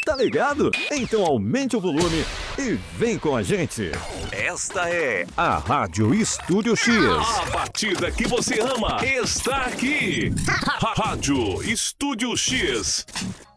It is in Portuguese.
Tá ligado? Então aumente o volume e vem com a gente. Esta é A Rádio Estúdio X. a batida que você ama. Está aqui. Rádio Estúdio X.